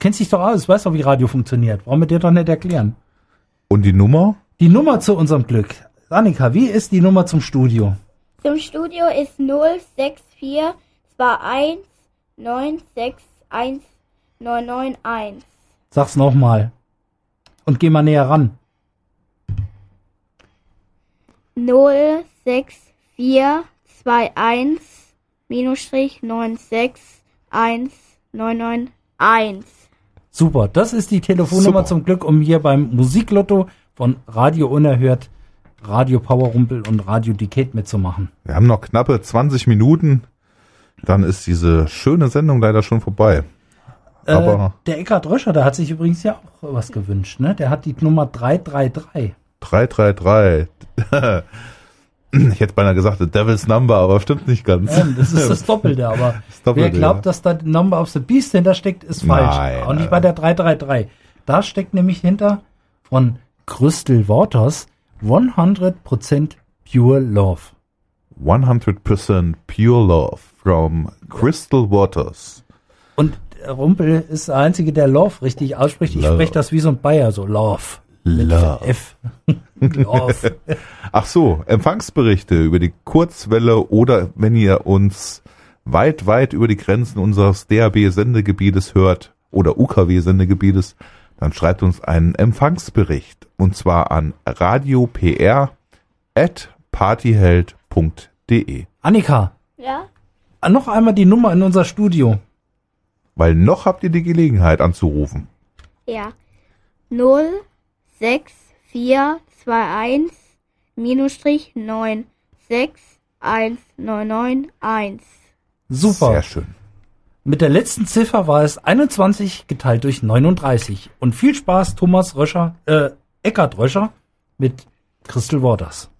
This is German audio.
kennst dich doch aus, weißt doch, wie Radio funktioniert. Brauchen wir dir doch nicht erklären. Und die Nummer? Die Nummer zu unserem Glück. Annika, wie ist die Nummer zum Studio? Zum Studio ist 064 21 961 991. Sag's nochmal. Und geh mal näher ran. 064 21 961 991. Super, das ist die Telefonnummer zum Glück, um hier beim Musiklotto von Radio Unerhört, Radio Powerrumpel und Radio Decade mitzumachen. Wir haben noch knappe 20 Minuten, dann ist diese schöne Sendung leider schon vorbei. Aber der Eckhard Röscher, der hat sich übrigens ja auch was gewünscht, ne? Der hat die Nummer 333. 333. Ich hätte beinahe gesagt, The Devil's Number, aber stimmt nicht ganz. Das ist das Doppelte, aber wer glaubt, dass da die Number of the Beast hintersteckt, ist falsch. Nein, auch nicht bei der 333. Da steckt nämlich hinter von Crystal Waters 100% Pure Love. 100% Pure Love from Crystal Waters. Und Rumpel ist der Einzige, der Love richtig ausspricht. Ich spreche das wie so ein Bayer, so Love. Love. F. Love. Ach so, Empfangsberichte über die Kurzwelle oder wenn ihr uns weit, weit über die Grenzen unseres DAB-Sendegebietes hört oder UKW-Sendegebietes, dann schreibt uns einen Empfangsbericht und zwar an radiopr@partyheld.de. Annika, Ja? noch einmal die Nummer in unser Studio. Weil noch habt ihr die Gelegenheit anzurufen. Ja. 06421 961 Super. Sehr schön. Mit der letzten Ziffer war es 21 geteilt durch 39. Und viel Spaß, Eckhard Röscher mit Crystal Waters.